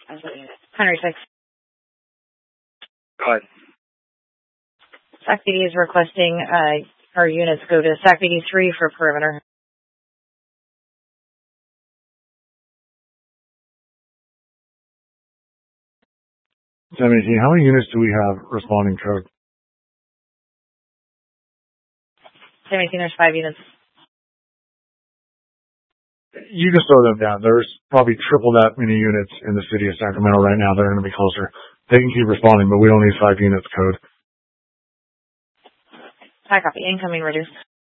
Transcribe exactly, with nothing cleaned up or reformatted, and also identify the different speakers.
Speaker 1: Henry six.
Speaker 2: Go ahead.
Speaker 1: S A C P D is requesting uh, our units go to S A C P D three for perimeter.
Speaker 3: seventeen, how many units do we have responding code?
Speaker 1: seventeen, there's five units.
Speaker 3: You just throw them down. There's probably triple that many units in the city of Sacramento right now. They're going to be closer. They can keep responding, but we don't need five units code.
Speaker 1: High copy. Incoming reduced.